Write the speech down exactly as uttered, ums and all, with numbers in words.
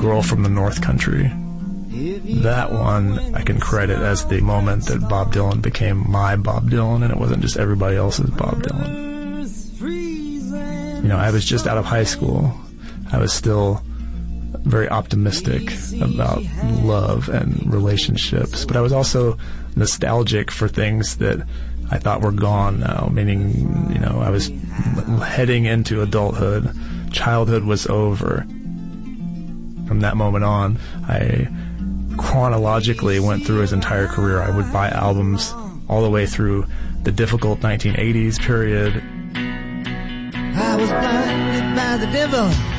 Girl from the North Country. That one I can credit as the moment that Bob Dylan became my Bob Dylan, and it wasn't just everybody else's Bob Dylan. You know, I was just out of high school. I was still very optimistic about love and relationships, but I was also nostalgic for things that I thought were gone now, meaning, you know, I was heading into adulthood. Childhood was over. From that moment on, I chronologically went through his entire career. I would buy albums all the way through the difficult nineteen eighties period. I was blinded by the devil.